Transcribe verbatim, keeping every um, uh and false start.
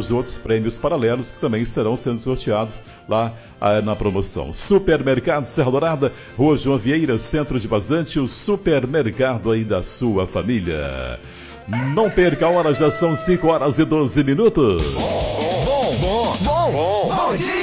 vários outros prêmios paralelos que também estarão sendo sorteados lá ah, na promoção. Supermercado Serra Dourada, Rua João Vieira, Centro de Vazante, o supermercado aí da sua família. Não perca a hora, já são cinco horas e doze minutos. Bom, bom, bom, bom, bom dia!